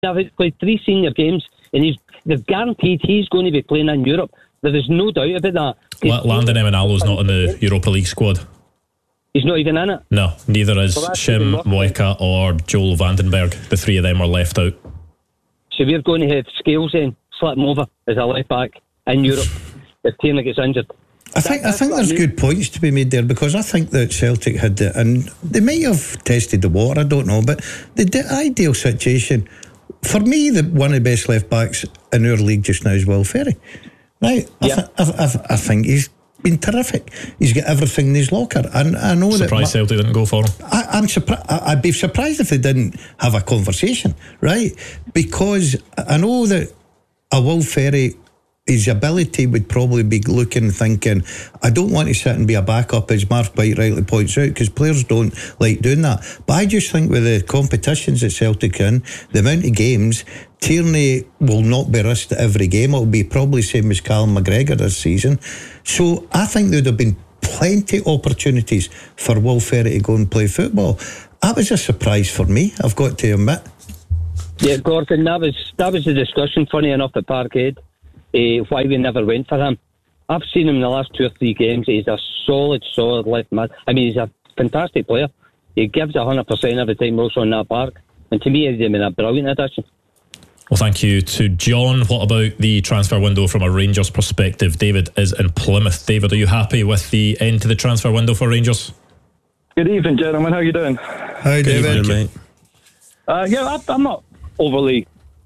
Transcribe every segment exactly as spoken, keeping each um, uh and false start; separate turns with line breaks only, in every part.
He's played three senior games, and he's they're guaranteed he's going to be playing in Europe. There is no doubt about that.
L- Landon Emenalo's not in the Europa League squad.
He's not even in it?
No, neither is
well,
Shim, Moeka or Joel Vandenberg. The three of them were left out.
So we're going to have Scales then slip him over as a left back in Europe if Tierney gets injured.
I think I think there's good points to be made there, because I think that Celtic had the, and they might have tested the water, I don't know, but the, the ideal situation for me, the one of the best left backs in our league just now is Will Ferry. Right, yeah. I, th- I, th- I think he's been terrific. He's got everything in his locker, and I know
surprised
that ma-
Celtic didn't go for him.
I, I'm surprised. I'd be surprised if they didn't have a conversation, right? Because I know that a Will Ferry, his ability would probably be looking and thinking, I don't want to sit and be a backup, as Mark quite rightly points out, because players don't like doing that. But I just think with the competitions that Celtic in, the amount of games, Tierney will not be risked at every game. It'll be probably the same as Callum McGregor this season. So I think there would have been plenty of opportunities for Will Ferry to go and play football. That was a surprise for me, I've got to admit.
Yeah, Gordon, that was, that was the discussion, funny enough, at Parkhead. Uh, why we never went for him. I've seen him in the last two or three games. He's a solid, solid left mid. I mean, he's a fantastic player. He gives one hundred percent every time we're also in that park. And to me, he's been a brilliant addition.
Well, thank you to John. What about the transfer window from a Rangers perspective? David is in Plymouth. David, are you happy with the end to the transfer window for Rangers?
Good evening, gentlemen. How are you doing?
Hi, David.
Evening, mate.
Uh, yeah, I, I'm not overly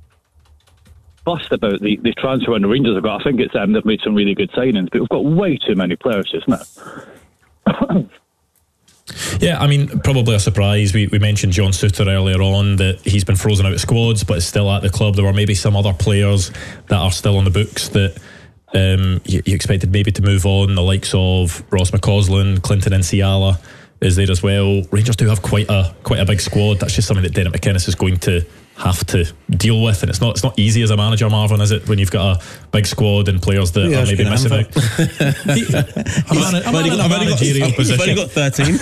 fussed about the, the transfer window Rangers have got. I think it's um, they've made some really good signings, but we've got way too many players just now.
Yeah, I mean, probably a surprise. We we mentioned John Suter earlier on, that he's been frozen out of squads but is still at the club. There were maybe some other players that are still on the books that um, you, you expected maybe to move on, the likes of Ross McCausland, Clinton Nsiala is there as well. Rangers do have quite a quite a big squad. That's just something that Derek McInnes is going to have to deal with, and it's not it's not easy as a manager, Marvin, is it, when you've got a big squad and players that
yeah,
are maybe missing out? I'm on a, I'm on a managerial
got,
position.
I've only got thirteen.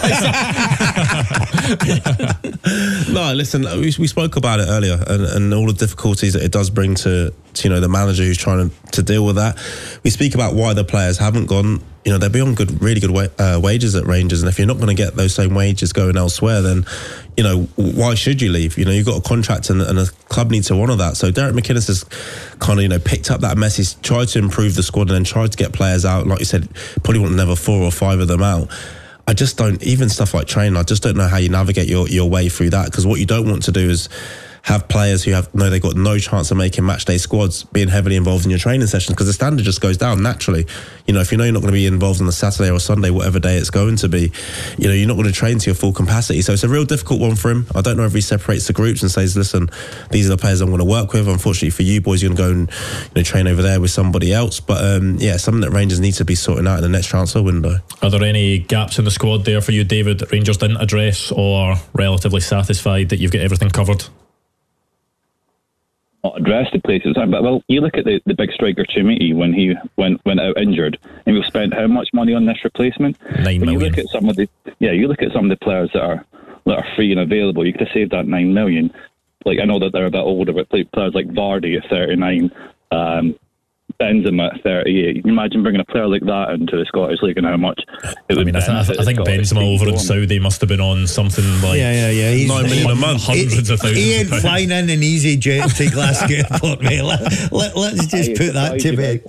No, listen, we, we spoke about it earlier, and, and all the difficulties that it does bring to, to you know, the manager who's trying to, to deal with that. We speak about why the players haven't gone. You know, they'll be on good, really good wa- uh, wages at Rangers, and if you're not going to get those same wages going elsewhere, then, you know, why should you leave? You know, you've got a contract, and, and a club needs to honour that. So Derek McInnes has kind of, you know, picked up that message, tried to improve the squad, and then tried to get players out. Like you said, probably want another four or five of them out. I just don't, even stuff like training, I just don't know how you navigate your, your way through that, because what you don't want to do is have players who have no, they've got no chance of making match day squads being heavily involved in your training sessions, because the standard just goes down naturally. You know, if you know you're not going to be involved on a Saturday or Sunday, whatever day it's going to be, you know, you're not going to train to your full capacity. So it's a real difficult one for him. I don't know if he separates the groups and says, listen, these are the players I'm going to work with. Unfortunately for you boys, you're going to go and, you know, train over there with somebody else. But um, yeah, something that Rangers need to be sorting out in the next transfer window.
Are there any gaps in the squad there for you, David, that Rangers didn't address, or relatively satisfied that you've got everything covered?
Not address the places. But well, you look at the, the big striker Chimiti when he went went out injured, and we've spent how much money on this replacement?
Nine
when
million.
You look at some of the yeah, you look at some of the players that are that are free and available. You could have saved that nine million. Like, I know that they're a bit older, but players like Vardy at thirty nine, um, Benzema at thirty-eight. You can imagine bringing a player like that into the Scottish League and how much it would
I mean, I, th- I think Benzema over in Saudi must have been on something like
yeah, yeah, yeah. He's,
nine million a month.
Hundreds
he,
of thousands.
He ain't
of pounds.
flying in an easy jet to Glasgow Airport, mate. Let, let, let's just
Aye,
put that to bed.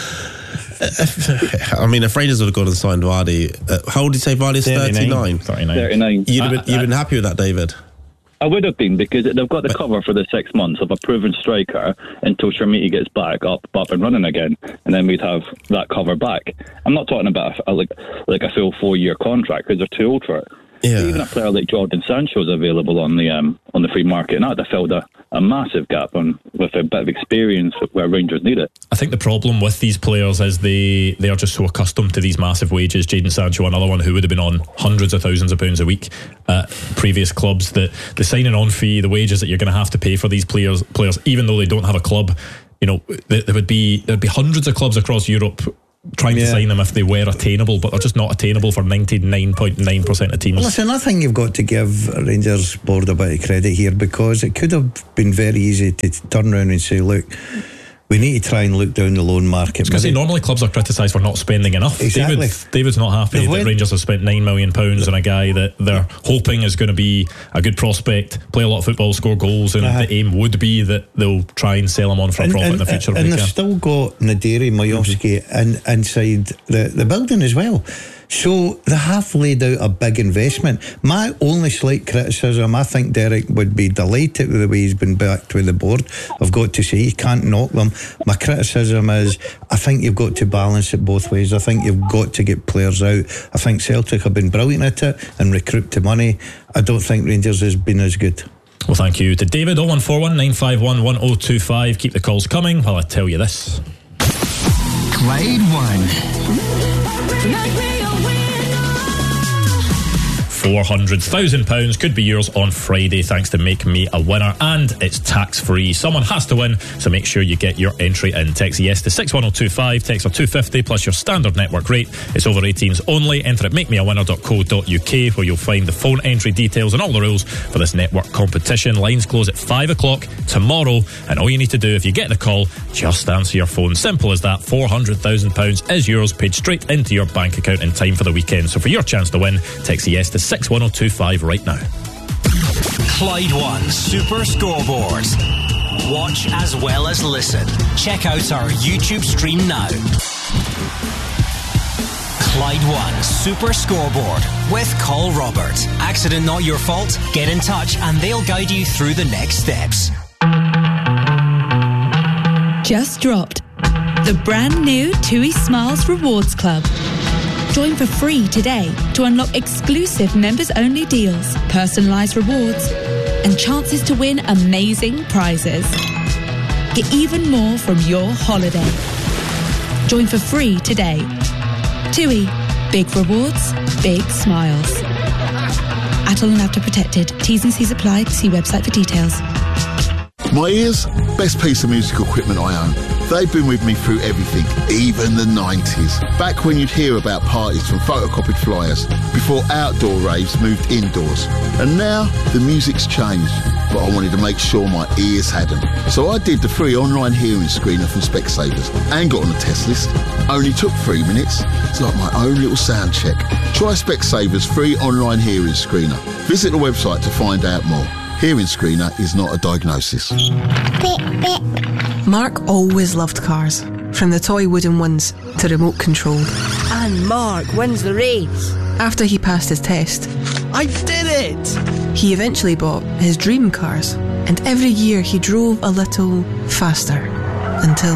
I mean, if Rangers would have gone and signed Vardy, uh, how old did you say Vardy is? thirty-nine.
thirty-nine.
thirty-nine.
You'd have been,
Uh,
you've
uh,
been happy with that, David?
I would have been, because they've got the cover for the six months of a proven striker until Shermiti gets back up, up and running again, and then we'd have that cover back. I'm not talking about a, a, like like a full four year contract, because they're too old for it.
Yeah.
Even a player like Jordan Sancho is available on the um, on the free market, and that would have filled a, a massive gap on with a bit of experience where Rangers need it.
I think the problem with these players is they, they are just so accustomed to these massive wages. Jadon Sancho, another one who would have been on hundreds of thousands of pounds a week at previous clubs, that the signing on fee, the wages that you're going to have to pay for these players, players, even though they don't have a club, you know, there, there would be there'd be hundreds of clubs across Europe trying
Yeah.
to sign them if they were attainable, but they're just not attainable for ninety-nine point nine percent of teams.
Listen, I think you've got to give Rangers board a bit of credit here, because it could have been very easy to turn around and say, look, we need to try and look down the loan market.
Because normally clubs are criticised for not spending enough.
Exactly.
David, David's not happy
They've
that
went-
Rangers have spent nine million pounds on a guy that they're hoping is going to be a good prospect, play a lot of football, score goals, and
Uh-huh.
the aim would be that they'll try and sell him on for a profit in the future. if
And
they
they've
can.
still got Naderi, Majowski in, inside the, the building as well. So they have laid out a big investment. My only slight criticism, I think Derek would be delighted with the way he's been backed with the board. I've got to say, you can't knock them. My criticism is, I think you've got to balance it both ways. I think you've got to get players out. I think Celtic have been brilliant at it and recruit to money. I don't think Rangers has been as good.
Well, thank you to David. oh one four one, nine five one, one oh two five. Keep the calls coming while I tell you this.
Clyde One.
four hundred thousand pounds could be yours on Friday thanks to Make Me a Winner, and it's tax free. Someone has to win, so make sure you get your entry in. Text yes to six one oh two five, text or two fifty plus your standard network rate. It's over eighteens only. Enter at make me a winner dot co dot uk where you'll find the phone entry details and all the rules for this network competition. Lines close at five o'clock tomorrow, and all you need to do if you get the call, just answer your phone. Simple as that. four hundred thousand pounds is yours, paid straight into your bank account in time for the weekend. So for your chance to win, text yes to six one oh two five right now.
Clyde One Super Scoreboard. Watch as well as listen. Check out our YouTube stream now. Clyde One Super Scoreboard with Call Robert. Accident not your fault? Get in touch and they'll guide you through the next steps.
Just dropped. The brand new TUI Smiles Rewards Club. Join for free today to unlock exclusive members-only deals, personalised rewards, and chances to win amazing prizes. Get even more from your holiday. Join for free today. TUI. Big rewards, big smiles. Adult and after protected. T's and C's apply. See website for details.
My ears, best piece of musical equipment I own. They've been with me through everything, even the nineties. Back when you'd hear about parties from photocopied flyers, before outdoor raves moved indoors. And now, the music's changed, but I wanted to make sure my ears hadn't. So I did the free online hearing screener from Specsavers and got on the test list. Only took three minutes. It's like my own little sound check. Try Specsavers free online hearing screener. Visit the website to find out more. Hearing screener is not a diagnosis.
Beep, beep. Mark always loved cars, from the toy wooden ones to remote controlled.
And Mark wins the race.
After he passed his test,
I did it!
He eventually bought his dream cars, and every year he drove a little faster, until...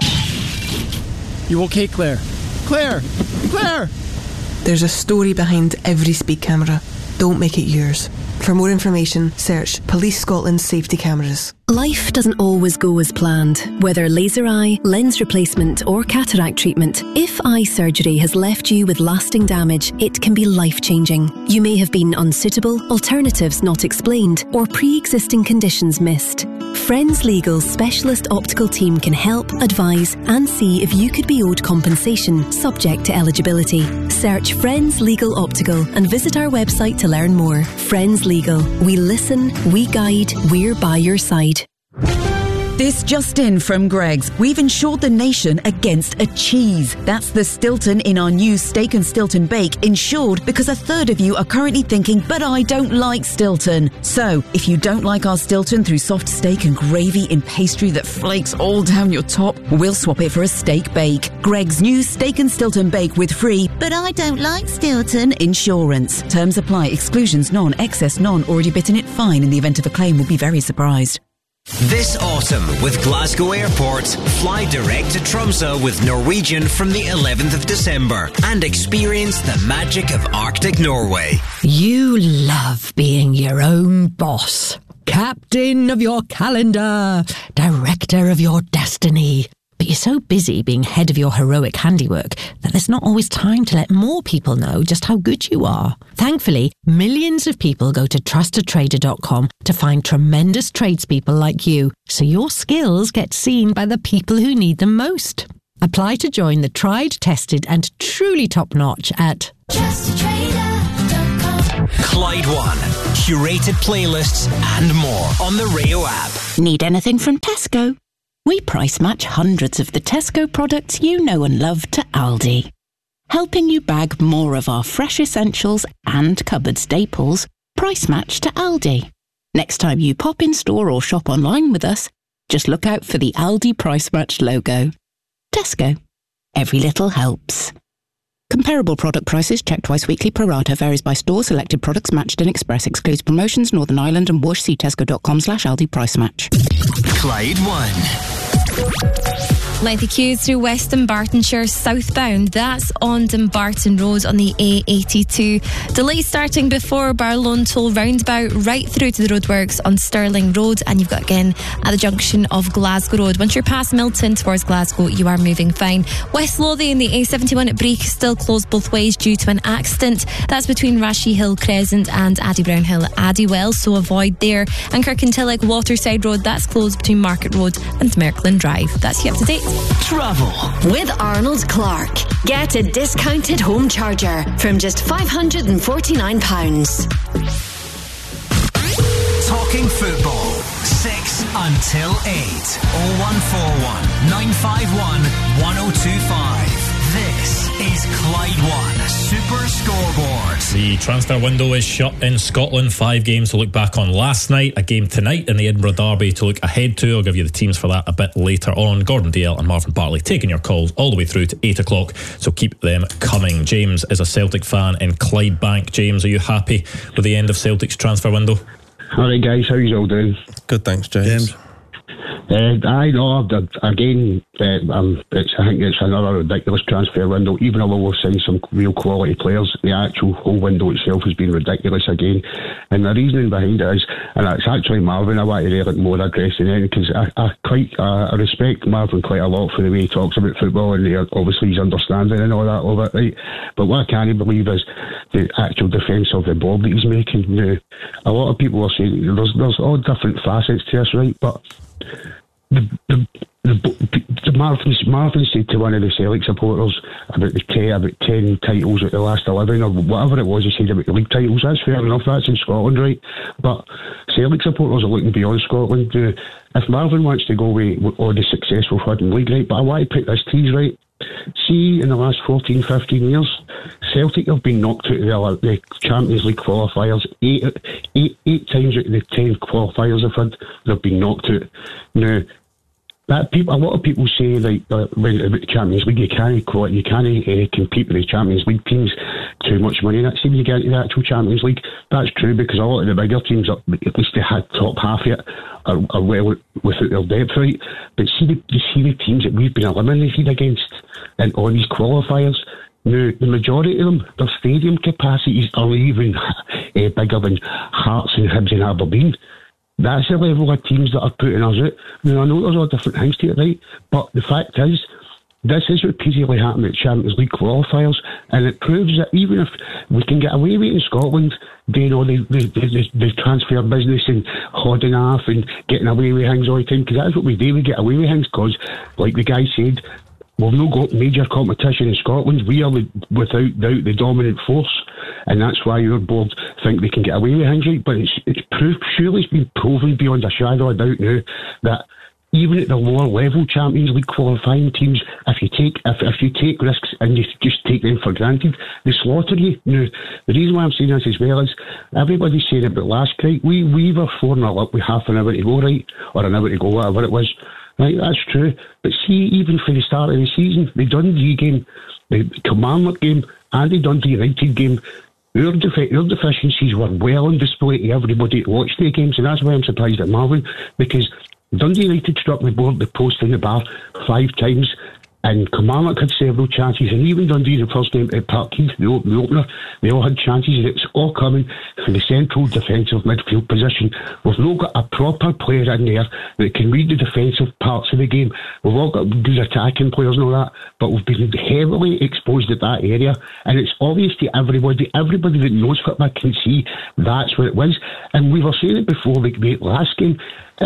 You okay, Claire? Claire! Claire!
There's a story behind every speed camera. Don't make it yours. For more information, search Police Scotland Safety Cameras.
Life doesn't always go as planned. Whether laser eye, lens replacement or cataract treatment, if eye surgery has left you with lasting damage, it can be life-changing. You may have been unsuitable, alternatives not explained, or pre-existing conditions missed. Friends Legal's specialist optical team can help, advise and see if you could be owed compensation, subject to eligibility. Search Friends Legal Optical and visit our website to learn more. Friends Legal. We listen, we guide, we're by your side.
This just in from Greggs. We've insured the nation against a cheese. That's the Stilton in our new Steak and Stilton Bake, insured because a third of you are currently thinking, but I don't like Stilton. So, if you don't like our Stilton through soft steak and gravy in pastry that flakes all down your top, we'll swap it for a steak bake. Greggs' new Steak and Stilton Bake with free, but I don't like Stilton insurance. Terms apply. Exclusions none. Excess none. Already bitten it fine. In the event of a claim, will be very surprised.
This autumn with Glasgow Airport, fly direct to Tromsø with Norwegian from the eleventh of December and experience the magic of Arctic Norway.
You love being your own boss. Captain of your calendar, director of your destiny. But you're so busy being head of your heroic handiwork that there's not always time to let more people know just how good you are. Thankfully, millions of people go to trust a trader dot com to find tremendous tradespeople like you, so your skills get seen by the people who need them most. Apply to join the tried, tested and truly top-notch at
Just Trader dot com. Clyde One. Curated playlists and more on the Rio app.
Need anything from Tesco? We price match hundreds of the Tesco products you know and love to Aldi. Helping you bag more of our fresh essentials and cupboard staples, price match to Aldi. Next time you pop in store or shop online with us, just look out for the Aldi Price Match logo. Tesco. Every little helps. Comparable product prices checked twice weekly. Pro rata varies by store. Selected products matched in Express. Excludes promotions. Northern Ireland and Whoosh. See tesco.com slash Aldi Price Match.
Clyde One.
Lengthy queues through West Dumbartonshire southbound. That's on Dumbarton Road on the A eighty-two. Delays starting before Barlone Toll roundabout right through to the roadworks on Stirling Road, and you've got again at the junction of Glasgow Road. Once you're past Milton towards Glasgow, you are moving fine. West Lothian, the A seventy-one at Break, still closed both ways due to an accident. That's between Rashi Hill Crescent and Addy Brown Hill Addywell, so avoid there. And Kirkintilloch Waterside Road, that's closed between Market Road and Merkland Drive. That's you up to date.
Travel with Arnold Clark. Get a discounted home charger from just five hundred forty-nine pounds.
Talking football. six until eight. oh one four one, nine five one, one oh two five. This is Clyde One Super Scoreboard.
The transfer window is shut in Scotland. Five games to look back on last night. A game tonight in the Edinburgh Derby to look ahead to. I'll give you the teams for that a bit later on. Gordon Dalziel and Marvin Bartley taking your calls all the way through to eight o'clock. So keep them coming. James is a Celtic fan in Clydebank. James, are you happy with the end of Celtic's transfer window?
Alright guys, how you all doing?
Good, thanks James.
James. Uh, I know, again, uh, um, it's, I think it's another ridiculous transfer window. Even although we've signed some real quality players, the actual whole window itself has been ridiculous again. And the reasoning behind it is, and it's actually Marvin I want to really more addressing it, because I, I quite uh, I respect Marvin quite a lot for the way he talks about football and the, obviously his understanding and all that of it, right? But what I can't believe is the actual defence of the ball that he's making now. A lot of people are saying there's, there's all different facets to this, right? But The, the, the, the Marvin, Marvin said to one of the Celtic supporters about the ten, about ten titles at the last eleven or whatever it was he said about the league titles. That's fair enough, that's in Scotland, right? But Celtic supporters are looking beyond Scotland. Uh, if Marvin wants to go away with all the success we've had in the league, right? But I want to put this to you, right? See, in the last fourteen, fifteen years, Celtic have been knocked out of the, the Champions League qualifiers. Eight, eight, eight times out of the ten qualifiers they've had, they've been knocked out. Now, that people, a lot of people say like uh, when about the Champions League, you can't you can't uh, compete with the Champions League teams. Too much money. And that's when you get into the actual Champions League. That's true because a lot of the bigger teams, are, at least they had top half yet, are, are well without their depth, right? But see the you see the teams that we've been eliminated against in all these qualifiers. Now, the majority of them, their stadium capacities are even uh, bigger than Hearts and Hibs and Aberdeen. That's the level of teams that are putting us out. Now, I know there's all different things to it, right? But the fact is, this is repeatedly happening at Champions League qualifiers, and it proves that even if we can get away with it in Scotland, doing all the, the, the, the transfer business and holding off and getting away with things all the time, because that's what we do, we get away with things, because, like the guy said, we've not got major competition in Scotland. We are, the, without doubt, the dominant force, and that's why your board think they can get away with things, right? But it's, it's proved, surely it's been proven beyond a shadow of doubt now that even at the lower level Champions League qualifying teams, if you take if, if you take risks and you just take them for granted, they slaughter you. Now, the reason why I'm saying this as well is everybody's saying about last night. We we were four nil up with half an hour to go, right, or an hour to go, whatever it was. Right, that's true. But see, even for the start of the season, the Dundee game, the Kilmarnock game, and the Dundee United game, Our, defi- our deficiencies were well on display to everybody that watched the games, and that's why I'm surprised at Marvin, because Dundee United struck the board, the post and the bar five times, and Kilmarnock had several chances, and even Dundee, the first game at Parkhead, the, the opener, they all had chances, and it's all coming from the central defensive midfield position. We've not got a proper player in there that can read the defensive parts of the game. We've all got good attacking players and all that, but we've been heavily exposed at that area, and it's obvious to everybody, everybody that knows football can see that's what it was. And we were saying it before, like the last game, uh,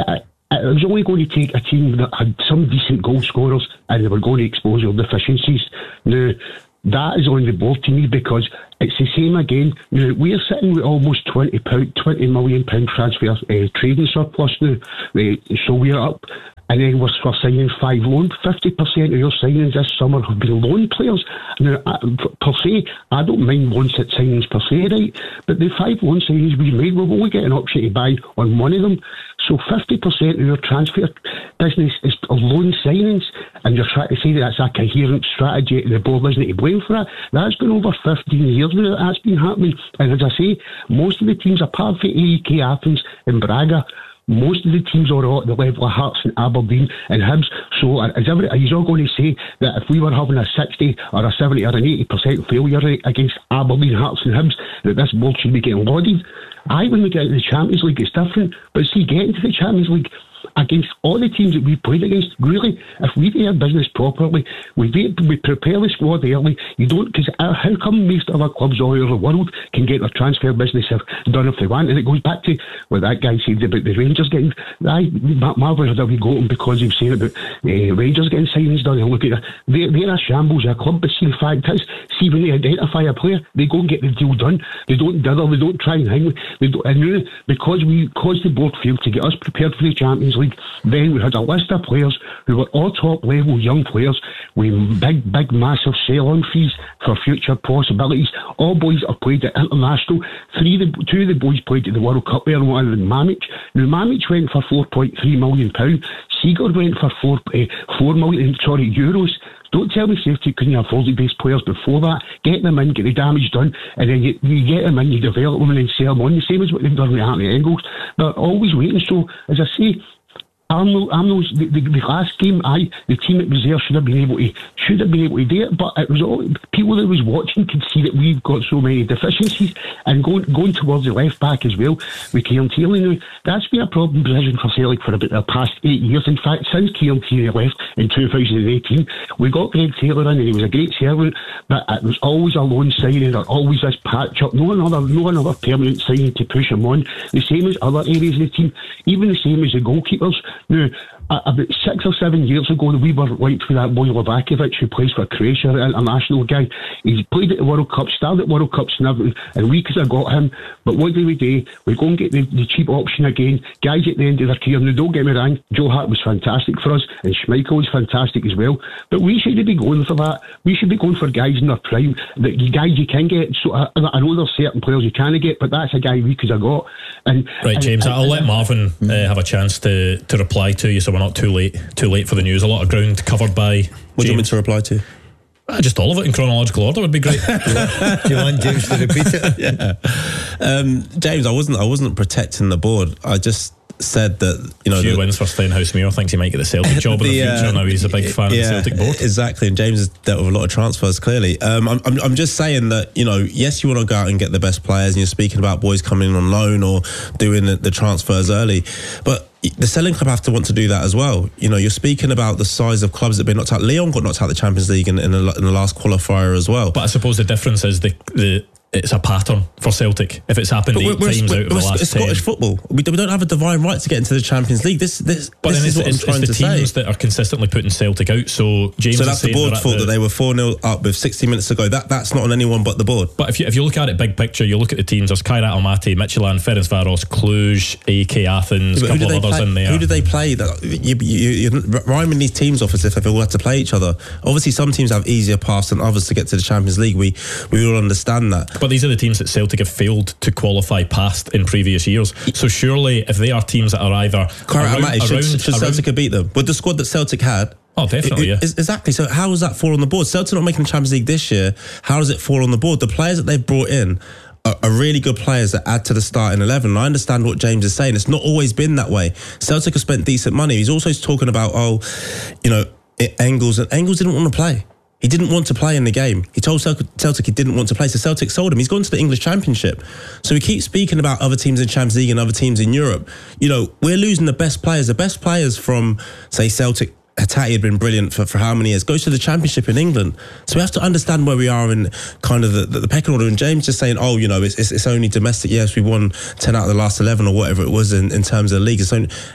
it was only going to take a team that had some decent goal scorers and they were going to expose their deficiencies. Now, that is on the board to me because it's the same again. Now, we're sitting with almost twenty, pound, twenty million pound transfer uh, trading surplus now. Uh, so we're up. And then we're, we're signing five loans. fifty percent of your signings this summer have been loan players. Now, I, per se, I don't mind loan set signings per se, right? But the five loan signings we made, we've only got an option to buy on one of them. So fifty percent of your transfer business is loan signings, and you're trying to say that that's a coherent strategy and the board isn't to blame for that. That's been over fifteen years now that that's been happening. And as I say, most of the teams, apart from A E K Athens and Braga, most of the teams are all at the level of Hearts and Aberdeen and Hibs. So is every, are you all going to say that if we were having a sixty or a seventy or an eighty percent failure rate against Aberdeen, Hearts and Hibs, that this board should be getting lauded? Aye, when we get to the Champions League, it's different. But see, getting to the Champions League against all the teams that we played against, really, if we do our business properly, we do, we prepare the squad early. You don't, because how come most other clubs all over the world can get their transfer business done if they want? And it goes back to what that guy said about the Rangers getting. I marvel that we got them because he was saying about uh, Rangers getting signings done. And look at that, they're, they're a shambles of a club. But see, the fact is, see, when they identify a player, they go and get the deal done. They don't dither. They don't try and hang. They don't, and now, because we caused the board failed to get us prepared for the Champions League, then we had a list of players who were all top level young players with big, big, massive sell-on fees for future possibilities. All boys have played at international. Three, the, two of the boys played at the World Cup there, and one of them Mamic. Now Mamic went for four point three million pounds. Seager went for four, uh, four million, sorry, euros. Don't tell me Celtic couldn't have Folsey-based players before that. Get them in, get the damage done, and then you, you get them in, you develop them, and then sell them on. The same as what they've done with Anthony Engels. They're always waiting. So, as I say, Arnold, Arnold's the, the, the last game, aye, the team that was there should have been able to should have been able to do it, but it was all people that was watching could see that we've got so many deficiencies, and going going towards the left back as well with Kieran Tierney now, that's been a problem position for Celtic for about the past eight years. In fact, since Kieran Tierney left in two thousand eighteen, we got Greg Taylor in, and he was a great servant, but it was always a loan signing or always this patch up, no another no another permanent signing to push him on. The same as other areas of the team, even the same as the goalkeepers. Now, about six or seven years ago, we were linked with that boy Lovakovic, who plays for Croatia, an international guy. He's played at the World Cup, started at World Cups and everything, and we could have got him. But what do we do? We go and get the, the cheap option again. Guys at the end of their career, now don't get me wrong, Joe Hart was fantastic for us, and Schmeichel was fantastic as well. But we shouldn't be going for that. We should be going for guys in their prime, the guys you can get. So I, I know there's certain players you can get, but that's a guy we could have got. And
right, James, and, and, I'll let Marvin uh, have a chance to, to reply to you, so we're not too late too late for the news. A lot of ground covered by
What James. do you want me to reply to?
Uh, just all of it in chronological order would be great.
Do you want James to repeat it?
Yeah. Um, James, I wasn't I wasn't protecting the board. I just said that, you know,
few
the,
wins for Stenhousemuir. Thinks he might get the Celtic job the, in the future. Uh, now he's a big fan
yeah,
of the Celtic board.
Exactly, and James has dealt with a lot of transfers. Clearly, um, I'm, I'm I'm just saying that, you know, yes, you want to go out and get the best players, and you're speaking about boys coming in on loan or doing the, the transfers early, but the selling club have to want to do that as well. You know, you're speaking about the size of clubs that have been knocked out. Leon got knocked out of the Champions League in, in, the, in the last qualifier as well.
But I suppose the difference is the the. It's a pattern for Celtic. If it's happened but eight we're, times we're, out of the last
it's ten. Scottish football. We don't, we don't have a divine right to get into the Champions League. This, this,
but
this
then
is
it's,
what
it's,
I'm trying
it's the
to
teams
say.
that are consistently putting Celtic out. So James,
so that's the board's fault
the,
that they were four nil up with sixty minutes to go. That that's not on anyone but the board.
But if you if you look at it big picture, you look at the teams. There's Kairat Almaty, Midtjylland, Ferencvaros, Cluj, A E K Athens,
yeah,
a couple of others
play?
in there.
Who did they play? That you, you, you're rhyming these teams off as if they all had to play each other. Obviously, some teams have easier paths than others to get to the Champions League. We we all understand that.
But these are the teams that Celtic have failed to qualify past in previous years. So surely, if they are teams that are either
Kairat Almaty, should, around, should Celtic have beat them with the squad that Celtic had?
Oh, definitely,
it, it,
yeah.
Exactly. So how does that fall on the board? Celtic not making the Champions League this year. How does it fall on the board? The players that they've brought in are, are really good players that add to the starting eleven. And I understand what James is saying. It's not always been that way. Celtic have spent decent money. He's also talking about, oh, you know, Engels. And Engels didn't want to play. He didn't want to play in the game. He told Celtic he didn't want to play, so Celtic sold him. He's gone to the English Championship. So we keep speaking about other teams in Champions League and other teams in Europe. You know, we're losing the best players. The best players from, say, Celtic, Hatate had been brilliant for, for how many years, goes to the Championship in England. So we have to understand where we are in kind of the, the, the pecking order. And James just saying, oh, you know, it's, it's, it's only domestic. Yes, we won ten out of the last eleven or whatever it was in, in terms of the league. It's only,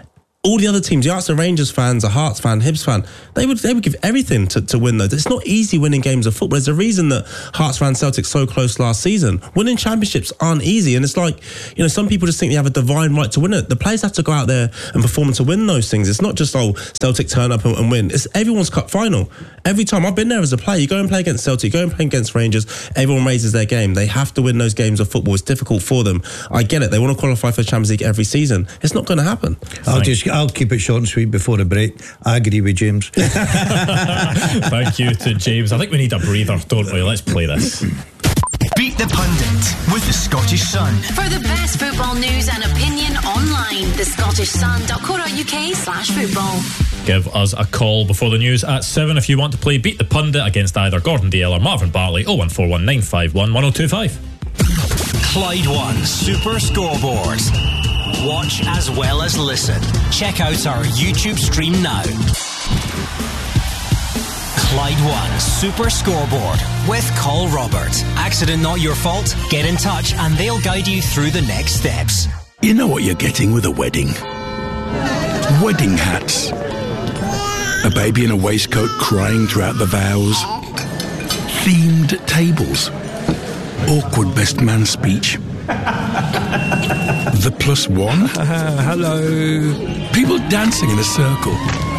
all the other teams, the Arsenal Rangers fans, a Hearts fan, Hibs fan, they would they would give everything to, to win those. It's not easy winning games of football. There's a reason that Hearts fans, Celtic so close last season. Winning championships aren't easy, and it's like, you know, some people just think they have a divine right to win it. The players have to go out there and perform to win those things. It's not just, oh, Celtic turn up and, and win. It's everyone's cup final. Every time I've been there as a player, you go and play against Celtic, you go and play against Rangers, everyone raises their game. They have to win those games of football. It's difficult for them. I get it. They want to qualify for the Champions League every season. It's not going to happen.
I'll just I'll keep it short and sweet before the break. I agree with James.
Thank you to James. I think we need a breather, don't we? Let's play this.
Beat the Pundit with the Scottish Sun.
For the best football news and opinion online, the scottish sun dot co dot uk slash football.
Give us a call before the news at seven if you want to play Beat the Pundit against either Gordon Dalziel or Marvin Bartley. oh one four one nine five one one oh two five.
Clyde One Super Scoreboard. Watch as well as listen. Check out our YouTube stream now. Clyde One Super Scoreboard with Col Robert. Accident not your fault? Get in touch and they'll guide you through the next steps.
You know what you're getting with a wedding? Wedding hats. A baby in a waistcoat crying throughout the vows. Themed tables. Awkward best man speech. The plus one.
Uh, hello.
People dancing in a circle.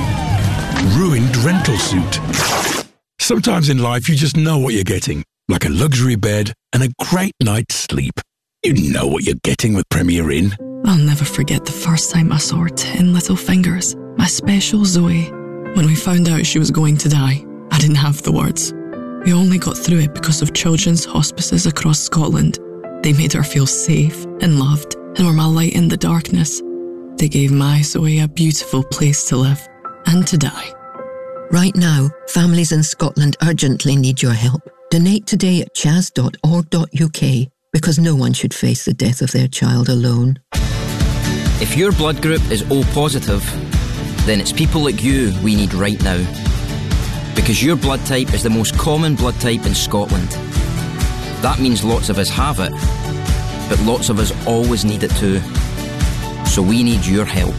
Ruined rental suit. Sometimes in life you just know what you're getting. Like a luxury bed and a great night's sleep. You know what you're getting with Premier Inn.
I'll never forget the first time I saw her ten little fingers. My special Zoe. When we found out she was going to die, I didn't have the words. We only got through it because of children's hospices across Scotland. They made her feel safe and loved and were my light in the darkness. They gave my Zoe a beautiful place to live and to die.
Right now, families in Scotland urgently need your help. Donate today at chas dot org dot uk because no one should face the death of their child alone.
If your blood group is O positive, then it's people like you we need right now. Because your blood type is the most common blood type in Scotland. That means lots of us have it, but lots of us always need it too. So we need your help.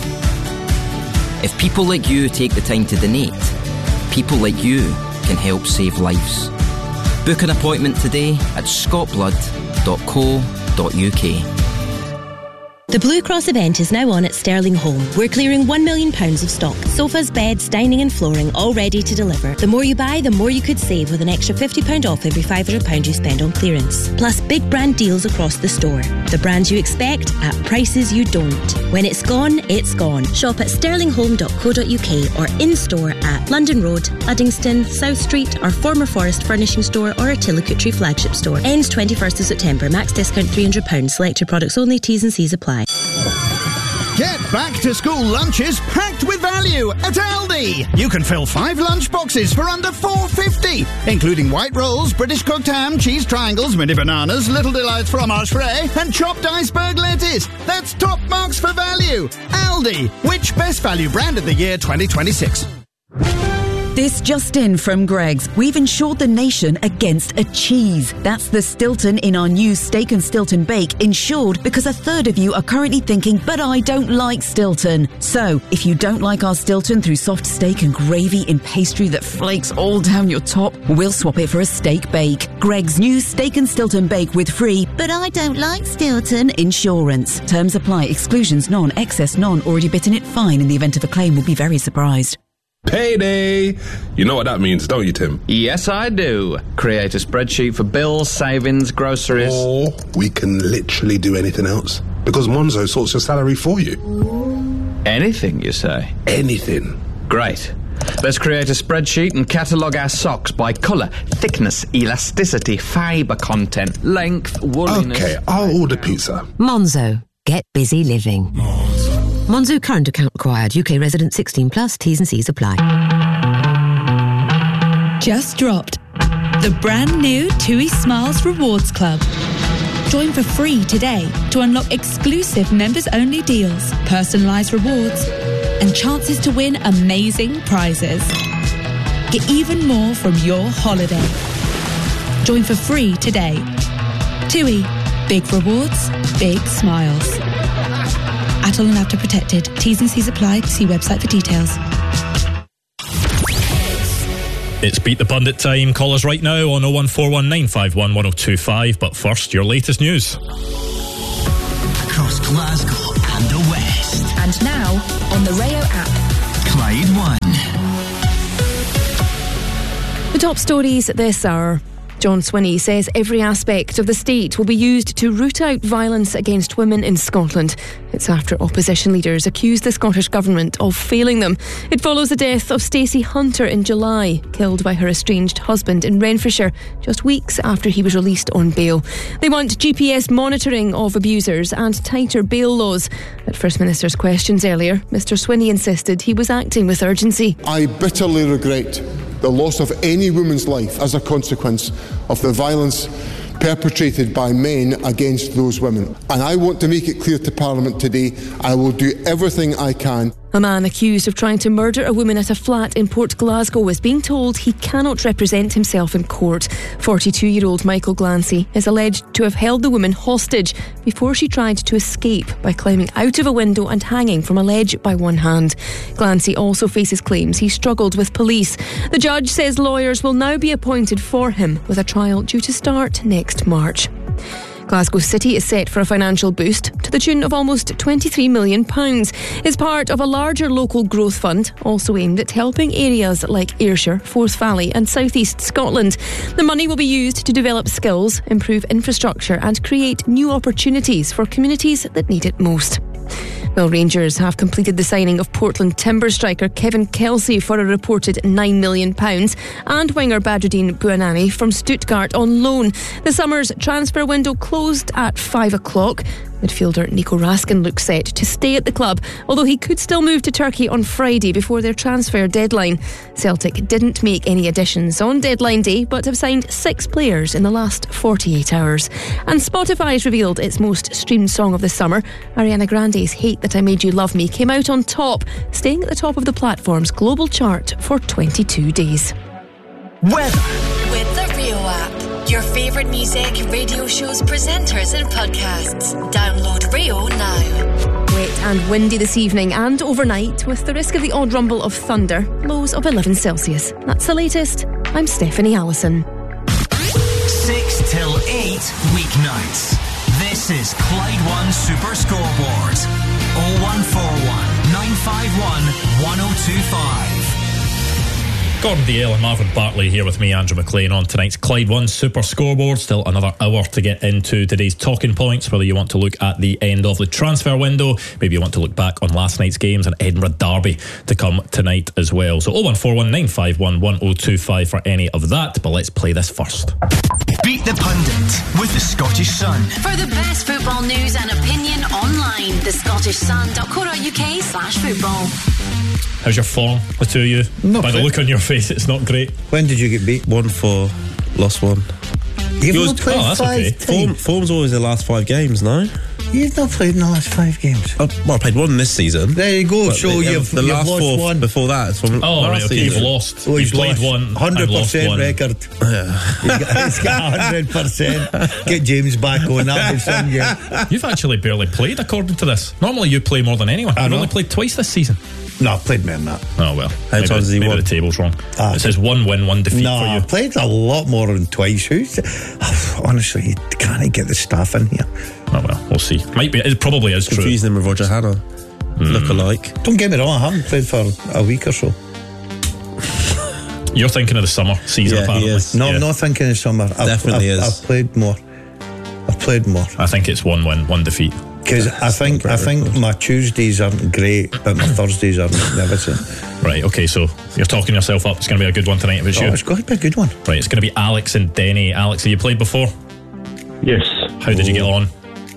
If people like you take the time to donate, people like you can help save lives. Book an appointment today at scot blood dot co dot uk.
The Blue Cross event is now on at Sterling Home. We're clearing one million pounds of stock. Sofas, beds, dining and flooring all ready to deliver. The more you buy, the more you could save with an extra fifty pounds off every five hundred pounds you spend on clearance. Plus big brand deals across the store. The brands you expect at prices you don't. When it's gone, it's gone. Shop at sterling home dot co dot uk or in-store at London Road, Uddingston, South Street, our former Forest Furnishing Store or our Tillicutry flagship store. Ends twenty-first of September. Max discount three hundred pounds. Selected products only. T's and C's apply.
Get back to school lunches packed with value at Aldi. You can fill five lunch boxes for under four fifty, including white rolls, British cooked ham, cheese triangles, mini bananas, little delights fromage frais, and chopped iceberg lettuce. That's top marks for value. Aldi, which best value brand of the year twenty twenty-six?
This just in from Greggs. We've insured the nation against a cheese. That's the Stilton in our new Steak and Stilton Bake, insured because a third of you are currently thinking, but I don't like Stilton. So, if you don't like our Stilton through soft steak and gravy in pastry that flakes all down your top, we'll swap it for a steak bake. Greggs' new Steak and Stilton Bake with free, but I don't like Stilton insurance. Terms apply. Exclusions none. Excess none. Already bitten it fine. In the event of a claim, will be very surprised.
Payday! You know what that means, don't you, Tim?
Yes, I do. Create a spreadsheet for bills, savings, groceries.
Or we can literally do anything else. Because Monzo sorts your salary for you.
Anything, you say?
Anything.
Great. Let's create a spreadsheet and catalogue our socks by colour, thickness, elasticity, fibre content, length, wooliness...
Okay, I'll order pizza.
Monzo. Get busy living. Monzo. Monzo current account required. U K resident sixteen plus. T's and C's apply.
Just dropped. The brand new TUI Smiles Rewards Club. Join for free today to unlock exclusive members-only deals, personalised rewards, and chances to win amazing prizes. Get even more from your holiday. Join for free today. TUI. Big rewards, big smiles. Atoll and Apta protected. T's and C's apply. See website for details.
It's Beat the Pundit time. Call us right now on oh one four one nine five one one oh two five. But first, your latest news.
Across Glasgow and the West.
And now, on the Rayo app.
Clyde One.
The top stories at this hour. John Swinney says every aspect of the state will be used to root out violence against women in Scotland. It's after opposition leaders accused the Scottish Government of failing them. It follows the death of Stacey Hunter in July, killed by her estranged husband in Renfrewshire, just weeks after he was released on bail. They want G P S monitoring of abusers and tighter bail laws. At First Minister's questions earlier, Mr Swinney insisted he was acting with urgency.
I bitterly regret the loss of any woman's life as a consequence of the violence perpetrated by men against those women. And I want to make it clear to Parliament today, I will do everything I can.
A man accused of trying to murder a woman at a flat in Port Glasgow is being told he cannot represent himself in court. forty-two-year-old Michael Glancy is alleged to have held the woman hostage before she tried to escape by climbing out of a window and hanging from a ledge by one hand. Glancy also faces claims he struggled with police. The judge says lawyers will now be appointed for him, with a trial due to start next March. Glasgow City is set for a financial boost to the tune of almost twenty-three million pounds. It's part of a larger local growth fund, also aimed at helping areas like Ayrshire, Forth Valley and South East Scotland. The money will be used to develop skills, improve infrastructure and create new opportunities for communities that need it most. Well, Rangers have completed the signing of Portland Timber striker Kevin Kelsey for a reported nine million pounds and winger Badruddin Bouanami from Stuttgart on loan. The summer's transfer window closed at five o'clock. Midfielder Nico Raskin looks set to stay at the club, although he could still move to Turkey on Friday before their transfer deadline. Celtic didn't make any additions on deadline day, but have signed six players in the last forty-eight hours. And Spotify's revealed its most streamed song of the summer. Ariana Grande's Hate That I Made You Love Me came out on top, staying at the top of the platform's global chart for twenty-two days.
Weather.
With the Rio app. Your favourite music, radio shows, presenters and podcasts. Download Rio now.
Wet and windy this evening and overnight, with the risk of the odd rumble of thunder. Lows of eleven Celsius. That's the latest. I'm Stephanie Allison.
six till eight weeknights. This is Clyde One Super Scoreboard. oh one four one nine five one one oh two five.
Gordon Dalziel and Marvin Bartley here with me, Andrew McLean, on tonight's Clyde One Super Scoreboard. Still another hour to get into today's talking points, whether you want to look at the end of the transfer window, maybe you want to look back on last night's games, and Edinburgh Derby to come tonight as well. So oh one four one nine five one one oh two five for any of that, but let's play this first.
Beat the Pundit with the Scottish Sun.
For the best football news and opinion online, the Scottish Sun dot co dot uk slash football.
How's your form, the two of you?
Not
By the
fit.
look on your face, it's not great.
When did you get beat?
One four, lost one.
You've
Yours-
not played
oh, that's
five
okay.
times.
Form, form's always the last five games, no?
You've not played in the last five games.
Oh, well, I played one this season.
There you go.
But
So
the,
you've,
the
you've
last
lost
four
one.
before that is from
Oh,
last
right, okay,
season.
you've lost.
Oh,
You
he's
played
lost.
one,
one hundred
and lost
percent
one.
record.
Yeah.
He's got, he's got one hundred percent. Get James back on. That'll be some game.
You've actually barely played, according to this. Normally you play more than anyone.
I
You've
know.
only played twice this season.
No, I played more than that.
Oh, well.
How
maybe,
times has he
maybe
won?
the table's wrong.
Ah.
It says one win, one defeat
No,
for
I
you.
played a lot more than twice. Who's honestly, you can't get the staff in here.
Oh, well, we'll see. Might be. It probably is true.
Confusing him with Roger Hannah.
Mm.
Look alike.
Don't get me wrong, I haven't played for a week or so.
You're thinking of the summer season,
Yeah, he
apparently.
is.
No,
Yeah.
I'm not thinking of summer. I've,
Definitely
I've,
is.
I've played more. I've played more.
I think it's one win, one defeat.
Because I think
not a
I
great
think
record.
my Tuesdays aren't great, but my Thursdays are magnificent.
Right, okay, so you're talking yourself up. It's going to be a good one tonight if it's
Oh,
you.
it's got to be a good one.
Right, it's going to be Alex and Denny. Alex, have you played before?
Yes.
How did you get on?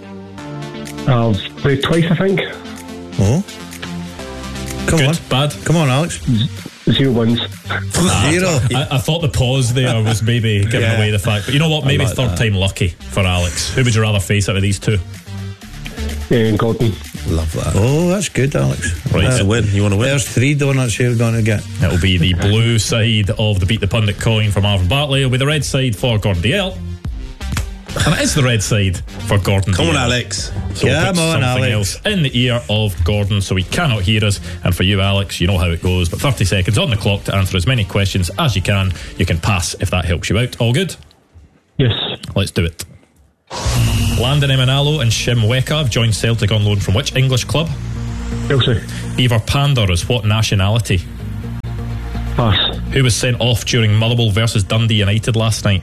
I've played twice, I think.
Oh. Come
Good,
on.
bad?
Come on, Alex.
Zero wins.
Zero.
I, I thought the pause there was maybe giving
Yeah.
away the fact. But you know what? Maybe
like
third
that.
time lucky for Alex. Who would you rather face out of these two?
Uh, Gordon.
Love that.
Oh, that's good, Alex.
Right,
It's a win. You want to win?
There's three donuts you're going to get.
It'll be the blue side of the Beat the Pundit coin for Marvin Bartley. It'll be the red side for Gordon Dalziel. And it is the red side for Gordon.
Come on,
Dalziel.
Alex.
So we'll
Come
put
on,
something
Alex.
else in the ear of Gordon so he cannot hear us. And for you, Alex, you know how it goes. But thirty seconds on the clock to answer as many questions as you can. You can pass if that helps you out. All good?
Yes.
Let's do it. Landon Emanalo and Shim Weka have joined Celtic on loan from which English club?
Chelsea.
Ivar Pandor is what nationality?
Pass.
Who was sent off during Motherwell versus Dundee United last night?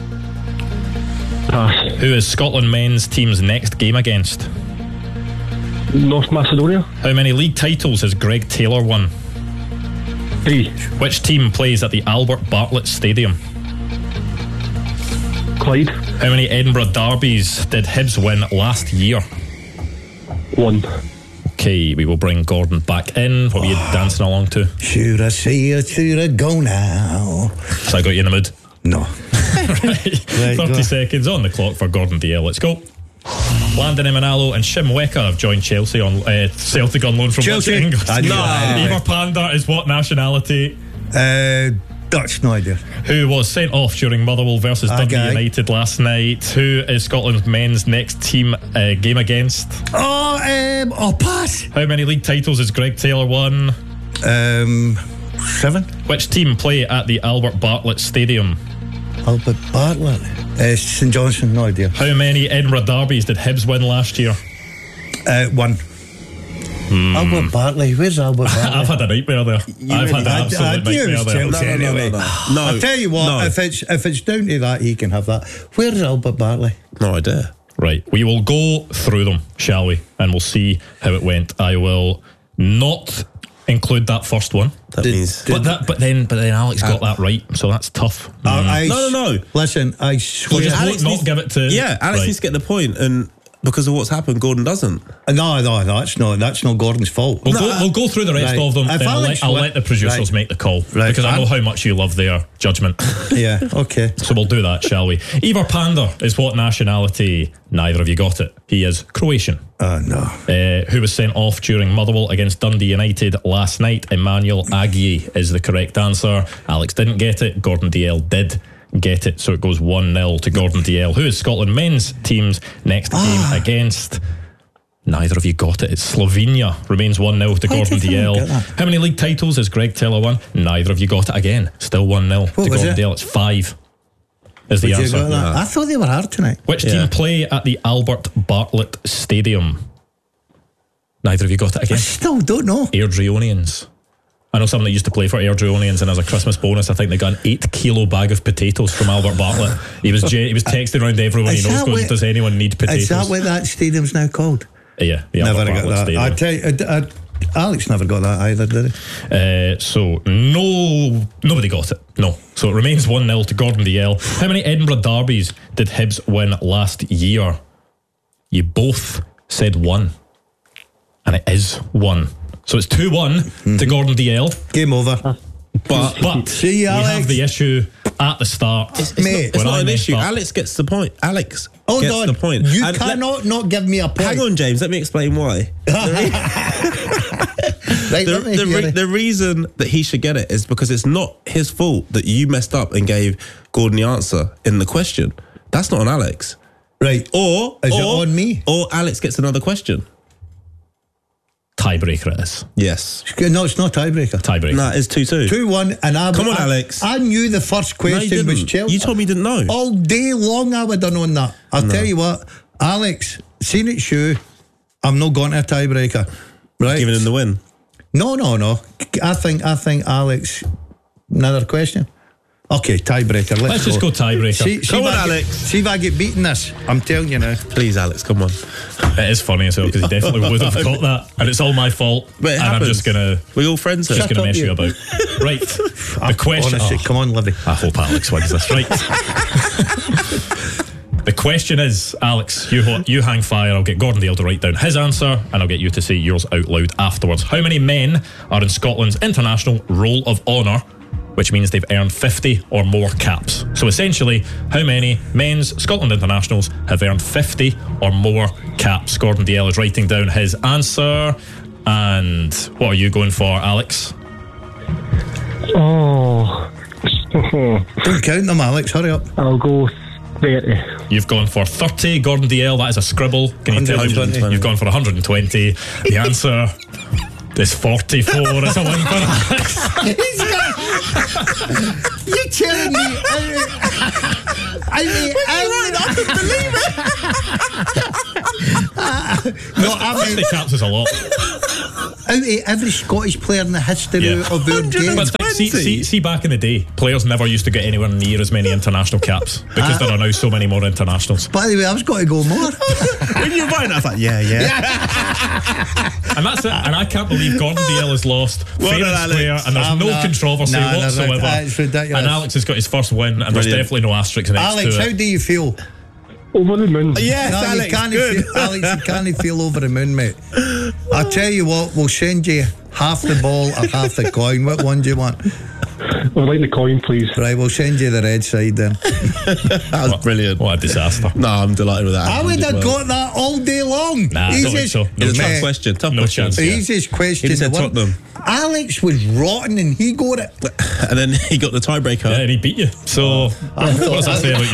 Pass.
Who is Scotland men's team's next game against?
North Macedonia.
How many league titles has Greg Taylor won?
Three.
Which team plays at the Albert Bartlett Stadium?
Clyde.
How many Edinburgh derbies did Hibs win last year?
One.
Okay, we will bring Gordon back in. What were you dancing along to?
Should I see you, should I go now?
So I got you in the mood?
No.
Right.
Right,
thirty
go.
seconds on the clock for Gordon Dalziel. Let's go. Landon Emanalo and Shim Weka have joined Chelsea on uh, Celtic on loan from
Chelsea.
which English?
I knew that.
Ivar Pandor is what nationality?
Uh, Dutch, no idea.
Who was sent off during Motherwell versus
Ah,
Dundee
guy.
United last night? Who is Scotland's men's next team uh, game against?
Oh, um, oh, pass.
How many league titles has Greg Taylor won?
Um, seven.
Which team play at the Albert Bartlett Stadium?
Albert Bartlett. Uh, St Johnson, no idea.
How many Edinburgh derbies did Hibs win last year?
Uh, one.
Hmm.
Albert Bartlett, where's Albert Bartlett?
I've had a nightmare there. I've had an
I, I
absolute
knew it
nightmare
was
there.
Chelsea
No, no, no,
anyway.
no, no. No.
I'll tell you what,
No.
if it's if it's down to that, he can have that. Where's Albert Bartlett?
No idea.
Right, we will go through them, shall we? And we'll see how it went. I will not include that first one.
That
Did-
means.
But that, but then, but then Alex got that right, so that's tough.
Uh, I,
No, no, no.
Listen, I swear.
just
Alex
not
needs-
give it to.
Yeah, Alex
Right.
needs to get the point, and because of what's happened, Gordon doesn't.
No, no, that's not that's not Gordon's fault.
We'll,
No,
go, we'll go through the rest
right.
of them.
If
Then I'll,
Alex
let, I'll
win-
let the producers
right.
make the call
Right.
because I know
I'm-
how much you love their judgment.
Yeah, okay.
So we'll do that, shall we? Ivar Pandor is what nationality? Neither of you got it. He is Croatian.
Oh, no.
Uh, who was sent off during Motherwell against Dundee United last night? Emmanuel Aguiyi is the correct answer. Alex didn't get it. Gordon Dalziel did get it. So it goes one nil to Gordon Dalziel. Who is Scotland men's team's next
Ah.
game against? Neither of you got it. It's Slovenia. Remains one nil to
Why
Gordon
did I not get
Dalziel.
that?
How many league titles has Greg Taylor won? Neither of you got it again. Still one nil to
What was
Gordon
it?
Dalziel. It's five. Is the
Would you
answer.
got that? I thought they were hard tonight.
Which
Yeah.
team play at the Albert Bartlett Stadium? Neither of you got it
I
again.
still don't know.
Airdrieonians. I know someone that used to play for Airdrieonians, and as a Christmas bonus, I think they got an eight kilo bag of potatoes from Albert Bartlett. He was ge- he was texting around everyone he
Is
knows,
that
going,
what-
"Does anyone need potatoes?"
Is that what that stadium's now called?
Yeah, the
Never
Albert
got
Bartlett
that.
Stadium.
I tell you, I, I, Alex never got that either, did he?
Uh, so no, nobody got it. No. So it remains one nil to Gordon Dalziel. How many Edinburgh derbies did Hibs win last year? You both said one, and it is one. So it's two one
Mm-hmm.
to Gordon Dalziel.
Game over.
But but
See you,
we
Alex.
have the issue at the start.
It's
Mate,
not, it's
when
not
I
an
messed
issue.
up.
Alex gets the point. Alex
Hold
gets
on.
the point.
You
And let-
cannot not give me a point.
Hang on, James. Let me explain why.
Right,
The,
let me
the,
hear
re-
it.
the reason that he should get it is because it's not his fault that you messed up and gave Gordon the answer in the question. That's not on Alex.
Right.
Or
Is
or,
it on me?
Or Alex gets another question.
Tiebreaker it is.
Yes.
No, it's not tiebreaker.
Tiebreaker.
No, it's two two.
two one, and I
Come on,
I,
Alex.
I knew the first
No, you
question was
didn't.
Chelsea.
You told me you didn't know.
All day long I would have known that. I'll tell you what, Alex, seen it shoe, I'm not going to a tiebreaker. Right?
Giving him the win.
No, no, no. I think I think Alex, another question. Okay, tiebreaker. Let's,
Let's just go tiebreaker.
See, see
Come
if
on,
I get-
Alex.
See if I get beaten this. I'm telling you now.
Please, Alex, come on.
It is funny as well because he definitely would have got that, and it's all my fault.
But it
and
happens.
I'm just gonna
We're all friends here.
just gonna
up,
mess you
you.
about. Right. The question.
Honestly,
oh,
come on, Livy.
I hope Alex wins this. Right. The question is, Alex, you ho- you hang fire. I'll get Gordon Dalziel to write down his answer, and I'll get you to say yours out loud afterwards. How many men are in Scotland's international roll of honour, which means they've earned fifty or more caps? So essentially, how many men's Scotland internationals have earned fifty or more caps? Gordon Dalziel is writing down his answer. And what are you going for, Alex?
Oh.
Don't count them, Alex. Hurry up.
I'll go thirty.
You've gone for thirty. Gordon D L, that is a scribble. Can you tell me? You've gone for one hundred twenty. The answer is forty-four. It's a win for Alex.
He's got. You're telling me. I mean, I right. I can believe it. No, I mean,
fifty caps is a lot.
Out of every Scottish player in the history
Yeah.
of our game.
But think, see, see, see, back in the day, players never used to get anywhere near as many international caps because there are now so many more internationals.
By the way, I was going to go more.
When you were writing, I thought, yeah, yeah.
And that's it. And I can't believe Gordon D L has lost
Well
fair
done,
and square,
Alex.
and there's
I'm
no
not-
controversy
Nah, no,
whatsoever.
that's ridiculous.
And Alex has got his first win, and there's
Brilliant.
definitely no asterisk next
Alex,
to
how
it.
do you feel?
Over the moon.
Yes,
No,
Alex,
you can't
good.
feel, Alex, you can't feel over the moon, mate. I'll tell you what, we'll send you half the ball or half the coin. What one do you want?
I'd like the coin, please.
Right, we'll send you the red side then.
That was brilliant.
What a disaster.
No, I'm delighted with that.
I would have
Well.
got that all day long.
Nah, I don't think so.
It was a tough
Mate,
question. Tough
No
question.
chance.
The
Yeah.
easiest question.
He said
the one-
Tottenham.
Alex was rotten and he got it.
And then he got the tiebreaker.
Yeah, and he beat you. So, what does that say about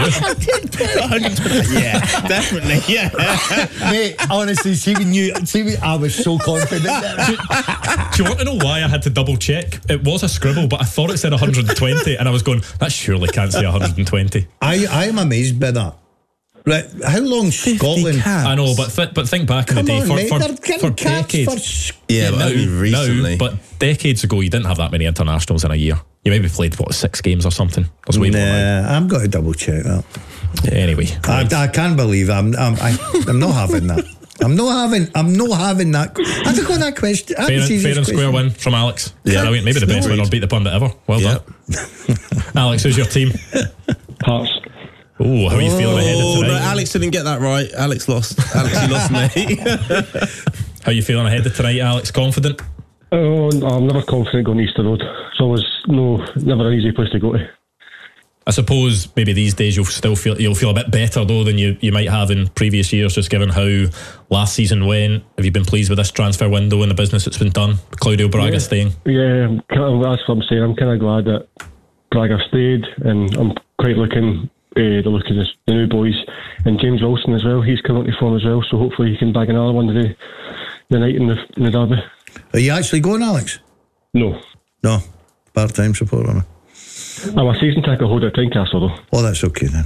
you?
Yeah, definitely. Yeah.
Mate, honestly, see when you see when I was so confident.
Do you want to know why I had to double check? It was a scribble, but I thought it said one hundred twenty, and I was going, that surely can't say one hundred twenty.
I I am amazed by that. Right, how long Scotland?
I know, but th- but think back in
Come
the day
on,
for,
mate,
for,
they're getting
for
caps
decades.
for s-
Yeah, but
now,
only recently.
now, but decades ago, you didn't have that many internationals in a year. You maybe played what six games or something. There's way more now.
Nah, I'm going to double check that.
Anyway,
I, I can't believe I'm I'm I, I'm not having that. I'm not having I'm not having that. I took on that question.
fair, and, fair and square win from Alex.
Yeah.
Brilliant. Maybe the best
Agreed.
winner beat the pundit ever. Well
Yeah.
done, Alex. Who's your team?
Hearts.
Oh, how are you feeling ahead of
Oh,
tonight?
no, Alex didn't get that right. Alex lost. Alex, you lost me.
How are you feeling ahead of tonight, Alex? Confident?
Oh, I'm never confident going Easter Road. It's always no, never an easy place to go to.
I suppose maybe these days you'll still feel you'll feel a bit better though than you, you might have in previous years, just given how last season went. Have you been pleased with this transfer window and the business that's been done? Claudio Braga
Yeah.
staying.
Yeah, I'm kinda, that's what I'm saying. I'm kind of glad that Braga stayed, and I'm quite looking uh, the look of this, the new boys, and James Wilson as well. He's coming to form as well, so hopefully he can bag another one today, the night in the, in the derby.
Are you actually going, Alex?
No,
No, part-time supporter.
I'm a season ticket holder at Tynecastle though.
Oh, that's okay then.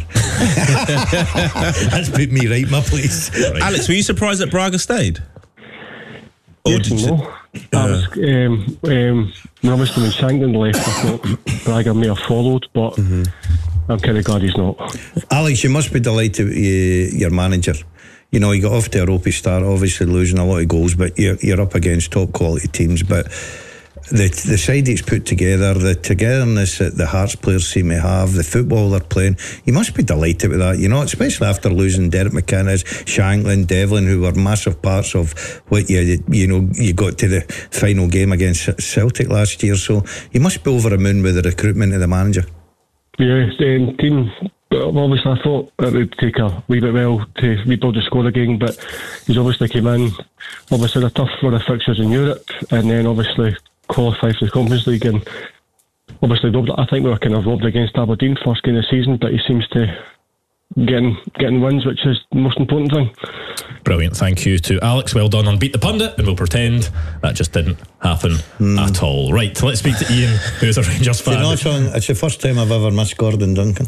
That's put me right in my place.
Alex, were you surprised that Braga stayed? Or
Yes
did
and
you-
no. I was um, um, nervous when Shankland left. I thought Braga may have followed, but
Mm-hmm.
I'm kind of glad he's not.
Alex, you must be delighted with uh, your manager. You know, you got off to a ropey start, obviously losing a lot of goals, but you're, you're up against top quality teams. But the the side it's put together, the togetherness that the Hearts players seem to have, the football they're playing, you must be delighted with that, you know, especially after losing Derek McInnes, Shankland, Devlin, who were massive parts of what you, you know, you got to the final game against Celtic last year. So you must be over the moon with the recruitment of the manager.
Yeah, um, team. Well, obviously, I thought it would take a wee bit well to rebuild the squad again, but he's obviously came in. Obviously, a tough run of fixtures in Europe, and then obviously qualified for the Conference League, and obviously robbed. I think we were kind of robbed against Aberdeen first game of the season, but he seems to getting getting wins, which is the most important thing.
Brilliant. Thank you to Alex. Well done on Beat the Pundit, and we'll pretend that just didn't happen at all. Right, let's speak to Ian, who's a Rangers
You
fan.
know, Sean, it's the first time I've ever missed Gordon Duncan.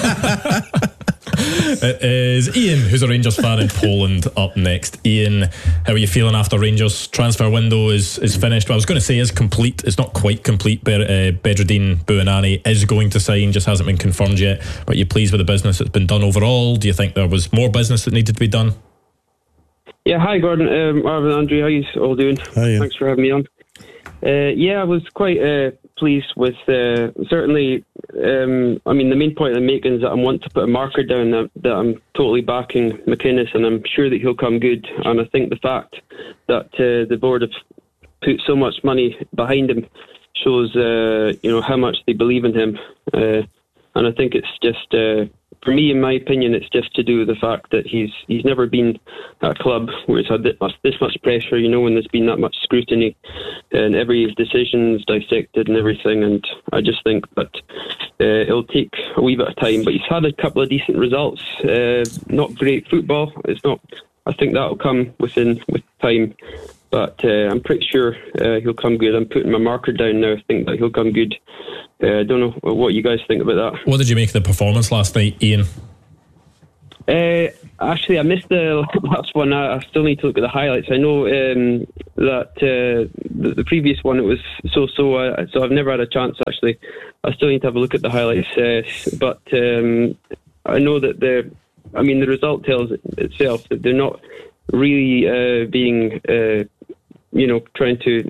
It is Ian, who's a Rangers fan in Poland, up next. Ian, how are you feeling after Rangers' transfer window is, is finished? Well, I was going to say is complete. It's not quite complete. Ber, uh, Bedreddine Buonani is going to sign, just hasn't been confirmed yet. But you're pleased with the business that's been done overall? Do you think there was more business that needed to be done?
Yeah, hi Gordon, um, Marvin, Andrew, how you all doing?
Hi.
Thanks for having me on. Uh, yeah, I was quite uh, pleased with, uh, certainly, um, I mean, the main point I'm making is that I want to put a marker down that, that I'm totally backing McInnes, and I'm sure that he'll come good. And I think the fact that uh, the board have put so much money behind him shows, uh, you know, how much they believe in him. Uh, and I think it's just... Uh, For me, in my opinion, it's just to do with the fact that he's he's never been at a club where it's had this much, this much pressure, you know, when there's been that much scrutiny and every decision's dissected and everything. And I just think that uh, it'll take a wee bit of time. But he's had a couple of decent results. Uh, not great football. It's not. I think that'll come within with time. But uh, I'm pretty sure uh, he'll come good. I'm putting my marker down now. I think that he'll come good. Uh, I don't know what you guys think about that.
What did you make of the performance last night, Ian?
Uh, actually, I missed the last one. I, I still need to look at the highlights. I know um, that uh, the, the previous one, it was so-so, uh, so I've never had a chance, actually. I still need to have a look at the highlights. Uh, but um, I know that the, I mean, the result tells itself that they're not really uh, being, uh, you know, trying to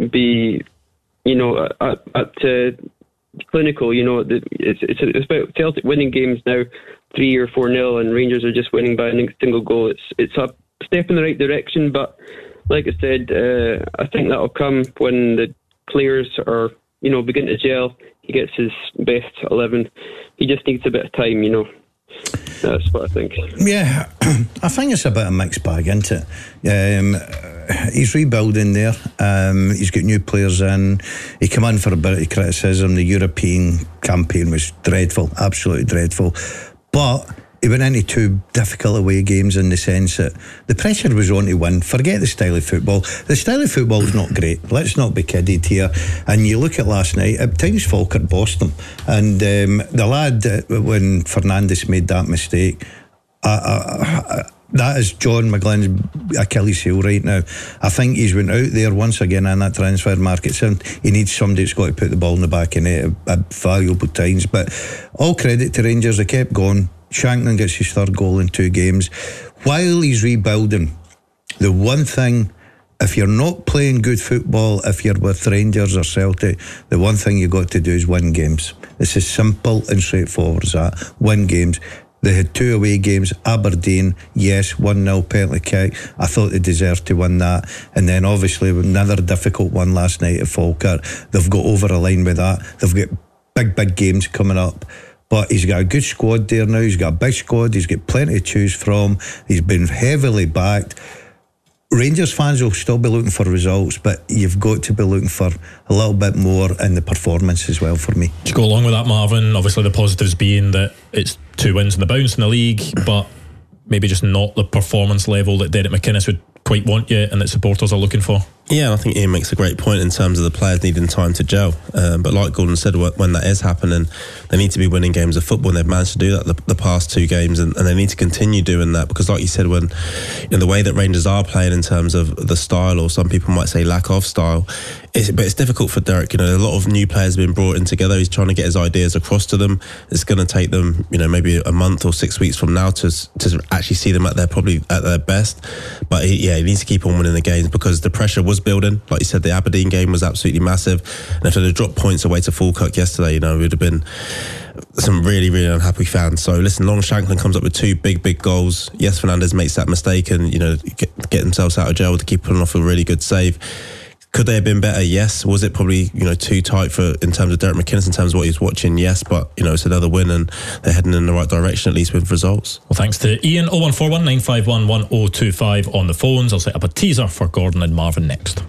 be, you know, at, at uh, clinical. You know, it's, it's it's about Celtic winning games now, three or four nil, and Rangers are just winning by a single goal. It's it's a step in the right direction, but like I said, uh, I think that'll come when the players are, you know, begin to gel. He gets his best eleven. He just needs a bit of time, you know. That's what I think.
Yeah, I think it's a bit of a mixed bag, isn't it? Um, he's rebuilding there. Um, he's got new players in. He came in for a bit of criticism. The European campaign was dreadful, absolutely dreadful. But he went into two difficult away games in the sense that the pressure was on to win. Forget the style of football. The style of football is not great. Let's not be kidded here. And you look at last night, at times Falkirk bossed them. And um, the lad, uh, when Fernandes made that mistake, uh, uh, uh, that is John McGlynn's Achilles heel right now. I think he's went out there once again in that transfer market. He needs somebody that's got to put the ball in the back of net at valuable times. But all credit to Rangers, they kept going. Shankland gets his third goal in two games. While he's rebuilding, the one thing, if you're not playing good football, if you're with Rangers or Celtic, the one thing you've got to do is win games. It's as simple and straightforward as that. Win games. They had two away games. Aberdeen, yes, one nil penalty kick. I thought they deserved to win that. And then obviously another difficult one last night at Falkirk. They've got over a line with that. They've got big, big games coming up. But he's got a good squad there now. He's got a big squad. He's got plenty to choose from. He's been heavily backed. Rangers fans will still be looking for results, but you've got to be looking for a little bit more in the performance as well for me.
To go along with that, Marvin, obviously the positives being that it's two wins in the bounce in the league, but maybe just not the performance level that Derek McInnes would quite want yet and that supporters are looking for.
Yeah, I think Ian makes a great point in terms of the players needing time to gel. Um, but like Gordon said, when that is happening, they need to be winning games of football, and they've managed to do that the, the past two games, and, and they need to continue doing that because, like you said, when in the way that Rangers are playing in terms of the style, or some people might say lack of style, it's, but it's difficult for Derek. You know, a lot of new players have been brought in together. He's trying to get his ideas across to them. It's going to take them, you know, maybe a month or six weeks from now to to actually see them at their probably at their best. But he, yeah, he needs to keep on winning the games because the pressure was building. Like you said, the Aberdeen game was absolutely massive, and if they'd dropped points away to Falkirk yesterday, you know, it would have been some really, really unhappy fans. So listen, Long Shankland comes up with two big, big goals. Yes, Fernandes makes that mistake and, you know, get, get themselves out of jail to keep pulling off a really good save. Could they have been better? Yes. Was it probably, you know, too tight for in terms of Derek McInnes, in terms of what he was watching? Yes, but, you know, it's another win and they're heading in the right direction, at least with results.
Well, thanks to Ian. oh one four one nine five one one oh two five on the phones. I'll set up a teaser for Gordon and Marvin next.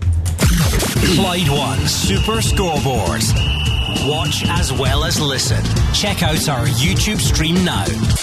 Clyde One Super Scoreboard. Watch as well as listen. Check out our YouTube stream now.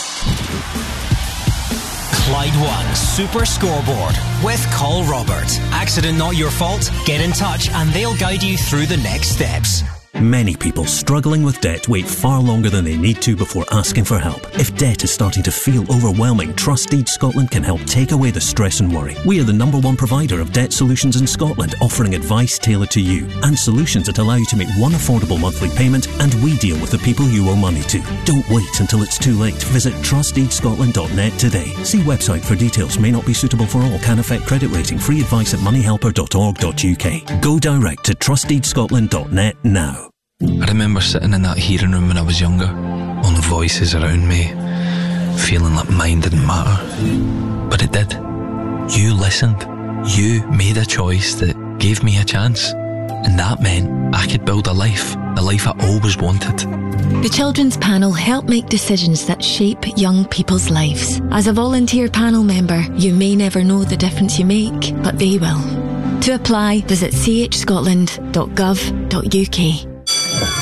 Clyde One Super Scoreboard with Call Robert. Accident not your fault? Get in touch and they'll guide you through the next steps.
Many people struggling with debt wait far longer than they need to before asking for help. If debt is starting to feel overwhelming, Trustdeed Scotland can help take away the stress and worry. We are the number one provider of debt solutions in Scotland, offering advice tailored to you and solutions that allow you to make one affordable monthly payment, and we deal with the people you owe money to. Don't wait until it's too late. Visit trustdeed scotland dot net today. See website for details. May not be suitable for all. Can affect credit rating. Free advice at money helper dot org dot U K. Go direct to trustdeed scotland dot net now.
I remember sitting in that hearing room when I was younger, all the voices around me, feeling like mine didn't matter. But it did. You listened. You made a choice that gave me a chance. And that meant I could build a life, the life I always wanted.
The Children's Panel help make decisions that shape young people's lives. As a volunteer panel member, you may never know the difference you make, but they will. To apply, visit c h scotland dot gov dot U K.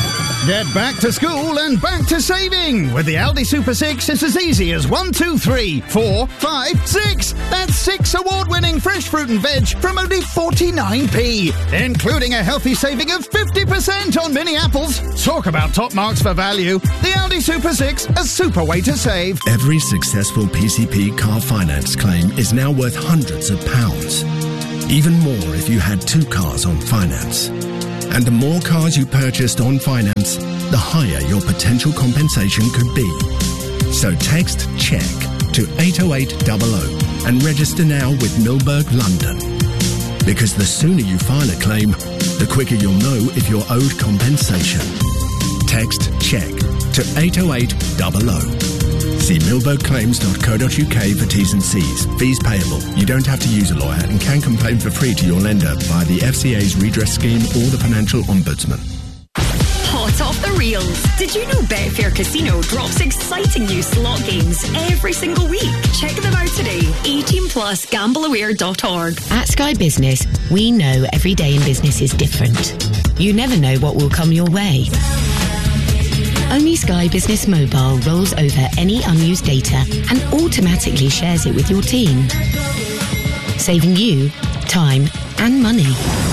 Get back to school and back to saving. With the Aldi Super six, it's as easy as one, two, three, four, five, six. That's six award-winning fresh fruit and veg from only forty-nine p, including a healthy saving of fifty percent on mini apples. Talk about top marks for value. The Aldi Super six, a super way to save.
Every successful P C P car finance claim is now worth hundreds of pounds. Even more if you had two cars on finance. And the more cars you purchased on finance, the higher your potential compensation could be. So text CHECK to eight oh eight hundred and register now with Milberg London. Because the sooner you file a claim, the quicker you'll know if you're owed compensation. Text CHECK to eight oh eight hundred. See milberg claims dot co dot uk for T's and C's. Fees payable. You don't have to use a lawyer and can complain for free to your lender via the F C A's redress scheme or the Financial Ombudsman.
Hot off the reels. Did you know Betfair Casino drops exciting new slot games every single week? Check them out today. eighteen plus gamble aware dot org.
At Sky Business, we know every day in business is different. You never know what will come your way. Only Sky Business Mobile rolls over any unused data and automatically shares it with your team, saving you time and money.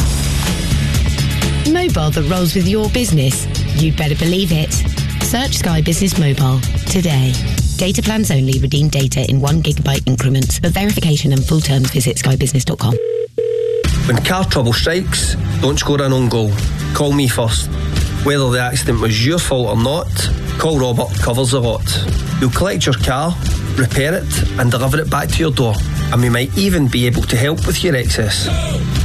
Mobile that rolls with your business. You'd better believe it. Search Sky Business Mobile today. Data plans only. Redeem data in one gigabyte increments. For verification and full terms, visit sky business dot com.
When car trouble strikes, don't score an own goal. Call me first. Whether the accident was your fault or not, call Robert covers a lot. He'll collect your car, repair it and deliver it back to your door. And we might even be able to help with your excess.